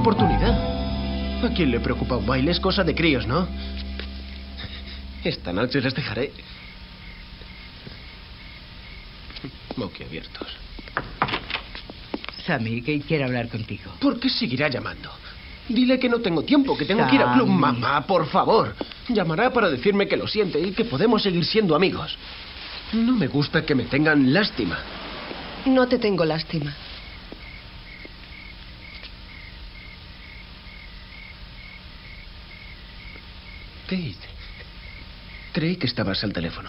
oportunidad. ¿A quién le preocupa un baile? Es cosa de críos, ¿no? Esta noche les dejaré boquiabiertos. Sammy, Kate quiere hablar contigo. ¿Por qué seguirá llamando? Dile que no tengo tiempo, que tengo que ir al club. Mamá, por favor. Llamará para decirme que lo siente y que podemos seguir siendo amigos. No me gusta que me tengan lástima. No te tengo lástima. Kate, creí que estabas al teléfono.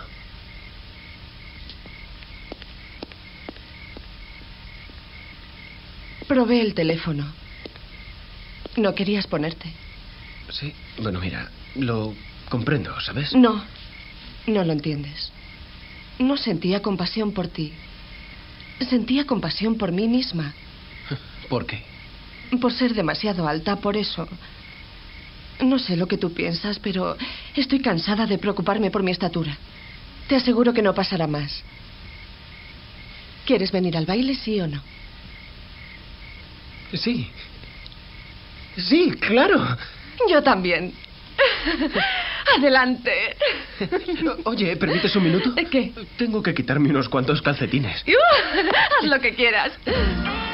Probé el teléfono. No querías ponerte. Sí, bueno, mira, lo comprendo, ¿sabes? No, no lo entiendes. No sentía compasión por ti. Sentía compasión por mí misma. ¿Por qué? Por ser demasiado alta, por eso. No sé lo que tú piensas, pero estoy cansada de preocuparme por mi estatura. Te aseguro que no pasará más. ¿Quieres venir al baile, sí o no? Sí. Sí, claro. Yo también. Adelante. Oye, ¿permites un minuto? ¿Qué? Tengo que quitarme unos cuantos calcetines. Haz lo que quieras.